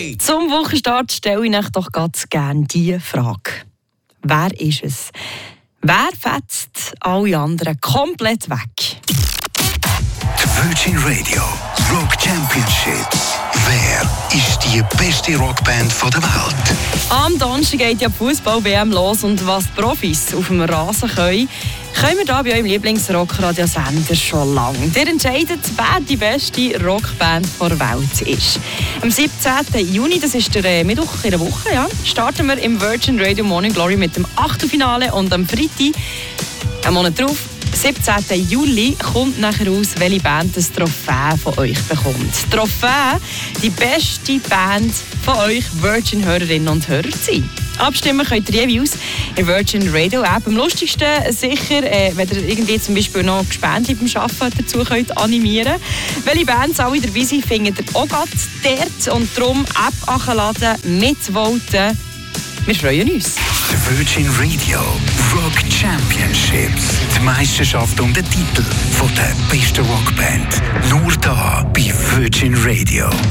Hey! Zum Wochenstart stelle ich euch doch ganz gerne diese Frage. Wer ist es? Wer fetzt alle anderen komplett weg? Die Virgin Radio Rock Championships. Wer ist die beste Rockband der Welt? Am Donnerstag geht ja die Fußball-WM los und was die Profis auf dem Rasen können wir hier bei eurem Lieblingsrockradiosender schon lange. Ihr entscheidet, wer die beste Rockband der Welt ist. Am 17. Juni, das ist der Mittwoch in der Woche, ja, starten wir im Virgin Radio Morning Glory mit dem Achtelfinale und am Freitag, einen Monat drauf, 17. Juli, kommt nachher raus, welche Band das Trophäe von euch bekommt. Trophäe, die beste Band von euch Virgin-Hörerinnen und Hörer sein. Abstimmen könnt ihr jeweils in der Virgin Radio App. Am lustigsten sicher, wenn ihr irgendwie zum Beispiel noch Gespendli beim Arbeiten dazu könnt animieren. Welche Bands alle dabei sind, findet ihr auch gerade dort. Und darum App anladen, mitvoten. Wir freuen uns. Die Virgin Radio Rock Championships. Die Meisterschaft um den Titel von der besten Rockband. Nur da bei Virgin Radio.